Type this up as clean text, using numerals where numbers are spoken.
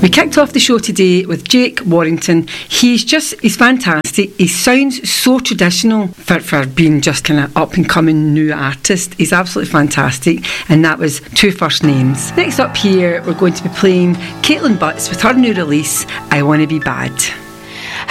We kicked off the show today with Jake Warrington. He's fantastic. He sounds so traditional for being just kind of up and coming new artist. He's absolutely fantastic, and that was Two First Names. Next up here, we're going to be playing Caitlin Butts with her new release, I Wanna Be Bad.